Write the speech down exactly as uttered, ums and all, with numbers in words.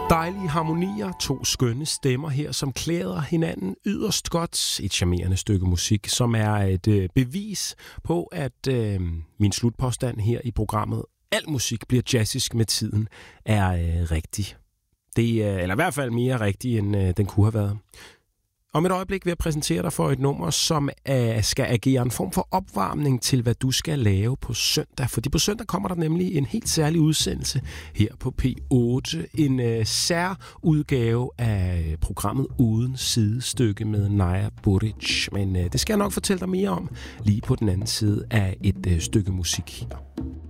Dejlige harmonier, to skønne stemmer her, som klæder hinanden yderst godt. Et charmerende stykke musik, som er et øh, bevis på, at øh, min slutpåstand her i programmet, al musik bliver jazzisk med tiden, er øh, rigtig. Det er, eller i hvert fald mere rigtig, end øh, den kunne have været. Om et øjeblik vil jeg præsentere dig for et nummer, som uh, skal agere en form for opvarmning til, hvad du skal lave på søndag. Fordi på søndag kommer der nemlig en helt særlig udsendelse her på P otte. En uh, særudgave af programmet Uden Sidestykke med Naja Buric. Men uh, det skal jeg nok fortælle dig mere om lige på den anden side af et uh, stykke musik her.